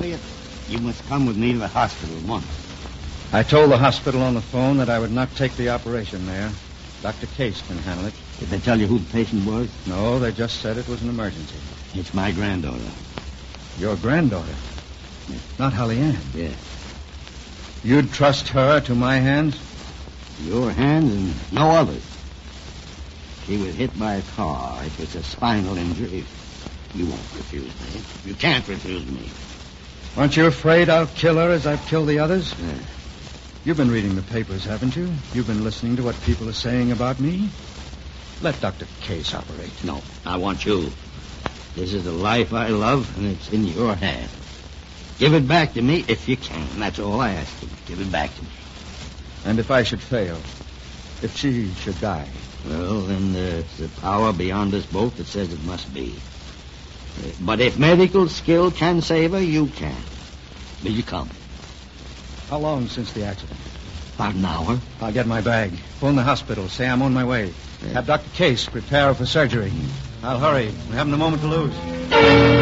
Elliot, you must come with me to the hospital at once. I told the hospital on the phone that I would not take the operation there. Dr. Case can handle it. Did they tell you who the patient was? No, they just said it was an emergency. It's my granddaughter. Your granddaughter? Not Holly Ann. Yes. You'd trust her to my hands? Your hands and no others. She was hit by a car. It was a spinal injury. You won't refuse me. You can't refuse me. Aren't you afraid I'll kill her as I've killed the others? Yeah. You've been reading the papers, haven't you? You've been listening to what people are saying about me? Let Dr. Case operate. No, I want you. This is the life I love, and it's in your hands. Give it back to me if you can. That's all I ask you. Give it back to me. And if I should fail? If she should die? Well, then there's a power beyond us both that says it must be. But if medical skill can save her, you can. Will you come? How long since the accident? About an hour. I'll get my bag. Phone the hospital. Say I'm on my way. Have Dr. Case prepare her for surgery. I'll hurry. We haven't a moment to lose.